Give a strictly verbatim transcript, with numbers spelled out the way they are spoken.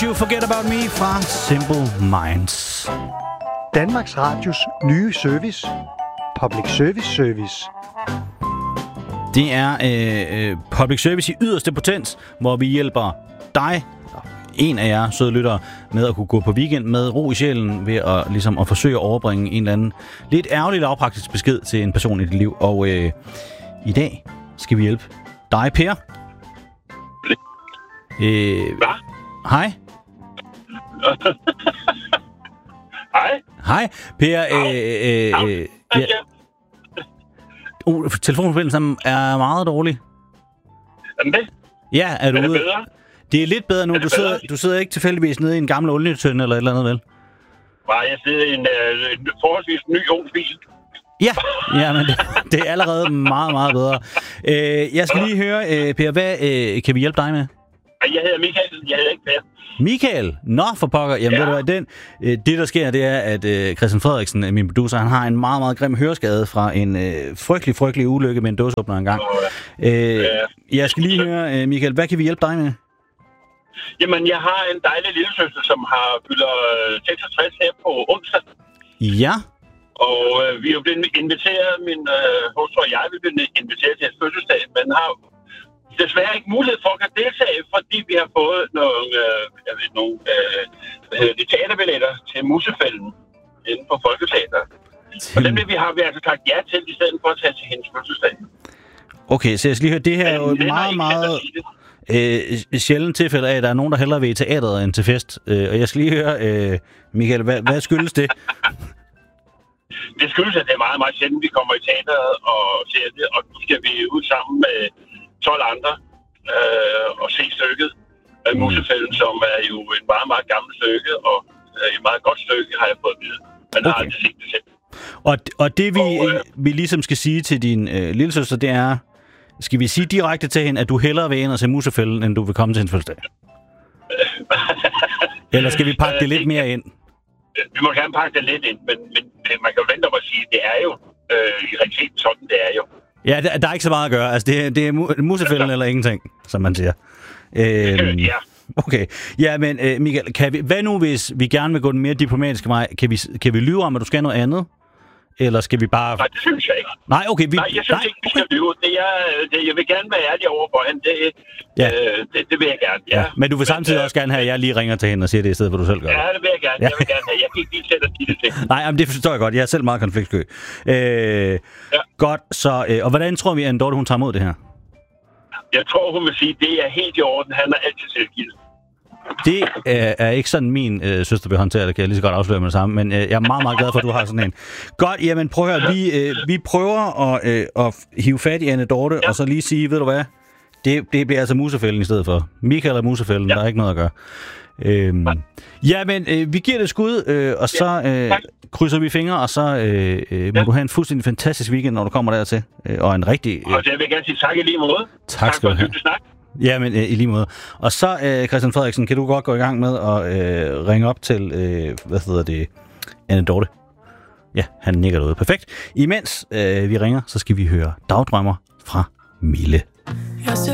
You Forget About Me fra Simple Minds. Danmarks Radios nye service. Public Service Service. Det er øh, Public Service i yderste potens, hvor vi hjælper dig, en af jer søde lyttere, med at kunne gå på weekend med ro i sjælen ved at, ligesom, at forsøge at overbringe en eller anden lidt ærgerlig lavpraktisk besked til en person i dit liv. Og øh, i dag skal vi hjælpe dig, Per. Øh, Hvad? Hej. Hej. Hej, Per. Øh, øh, øh, ja. uh, telefonforbindelsen er meget dårlig. Er den det? Ja, er du Er det ude? bedre? Det er lidt bedre nu. Er det Du sidder, bedre? du sidder ikke tilfældigvis nede i en gammel olietønde eller et eller andet, vel? Nej, jeg sidder i en, øh, en forholdsvis ny ung bil. Ja, ja, men det, det er allerede meget, meget bedre. Øh, jeg skal lige høre, øh, Per, hvad øh, kan vi hjælpe dig med? Jeg hedder Michael, jeg hedder ikke Per. Michael? Nå, for pokker. Jamen, Ja. ved du hvad, den, øh, det der sker, det er, at øh, Christian Frederiksen, min producer, han har en meget, meget grim høreskade fra en øh, frygtelig, frygtelig ulykke med en dåseåbner engang. Øh, jeg skal lige høre, øh, Michael, hvad kan vi hjælpe dig med? Jamen, jeg har en dejlig lille søster, som har fylder seksogtres her på onsdag. Ja. Og øh, vi er jo blevet inviteret, min øh, hustru og jeg, vi er blevet inviteret til et fødselsdag, men har desværre ikke mulighed for at deltage, fordi vi har fået nogle, øh, jeg ved, nogle øh, hvad hedder det, teaterbilletter til Musefælden inden for Folketeater. Og dem vil vi har vi altså sagt ja til, i stedet for at tage til hendes fødselsdag. Okay, så jeg skal lige høre, det her er jo et meget, meget øh, sjældent tilfælde af, at der er nogen, der hellere vil i teateret end til fest. Øh, og jeg skal lige høre, øh, Michael, hvad, hvad skyldes det? Det skyldes, at det er meget, meget sjældent, vi kommer i teateret og ser det, og nu skal vi ud sammen med tolv andre øh, og se stykket af Musefælden, som er jo en meget, meget gammel stykke, og øh, et meget godt stykke, har jeg fået at vide. Man har Okay. aldrig set det selv. Og, og det vi, Og, øh, vi ligesom skal sige til din øh, lillesøster, det er, skal vi sige direkte til hende, at du hellere vil ind og se Musefælden, end du vil komme til hendes fødselsdag? Eller skal vi pakke det lidt mere ind? Vi må gerne pakke det lidt ind, men, men man kan jo vente om at sige, at det er jo øh, i realiteten sådan, det er jo. Ja, der, der er ikke så meget at gøre. Altså, det, er- det er mu- Musefælden eller ingenting, som man siger. Øhm, Ja. Okay. Ja, men øh, Michael, kan vi, hvad nu, hvis vi gerne vil gå den mere diplomatiske vej? Kan vi, kan vi lyve om, at du skal noget andet? Eller skal vi bare... Nej, det synes jeg ikke. Nej, okay. Vi... Nej, jeg synes ikke, vi skal lyve. Det er, det, jeg vil gerne være ærlig over for hende. Det, Ja. øh, det, det vil jeg gerne, ja. Ja, men du vil samtidig øh, også gerne have, at jeg lige ringer til hende og siger det, i stedet for at du selv gør det. Ja, det vil jeg gerne. Jeg vil gerne have. Jeg kan ikke lige sætte at sige det til. Nej, men det forstår jeg godt. Jeg er selv meget konfliktsky. Øh, Ja. Godt, så... Øh, og hvordan tror vi, at Dorte, hun tager imod det her? Jeg tror, hun vil sige, at det er helt i orden. Han er altid selvgivet. Det øh, er ikke sådan, min øh, søster vil håndtere det, kan jeg lige så godt afsløre med det samme, men øh, jeg er meget, meget glad for, at du har sådan en. Godt, jamen prøv at høre, vi, øh, vi prøver at, øh, at hive fat i Anne Dorte, ja. Og så lige sige, ved du hvad, det, det bliver altså Musefælden i stedet for. Michael er Musefælden, ja. Der er ikke noget at gøre. Øhm, ja, men øh, vi giver det skud, øh, og så øh, krydser vi fingre, og så øh, øh, må ja. du have en fuldstændig fantastisk weekend, når du kommer dertil, øh, og en rigtig... Øh, Og det vil jeg gerne sige tak i lige måde. Tak, tak skal du have. Snak. Ja, men øh, i lige måde. Og så, øh, Christian Frederiksen, kan du godt gå i gang med at øh, ringe op til, øh, hvad hedder det, Anne Dorte? Ja, han nikker derude. Perfekt. Imens øh, vi ringer, så skal vi høre Dagdrømmer fra Mille.